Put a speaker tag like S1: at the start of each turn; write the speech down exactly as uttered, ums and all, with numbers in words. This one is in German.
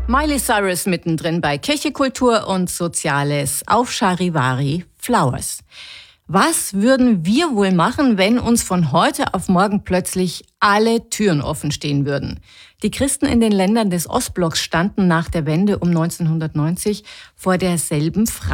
S1: Miley Cyrus mittendrin bei Kirche, Kultur und Soziales auf Charivari Flowers. Was würden wir wohl machen, wenn uns von heute auf morgen plötzlich alle Türen offen stehen würden? Die Christen in den Ländern des Ostblocks standen nach der Wende um neunzehnhundertneunzig vor derselben Frage.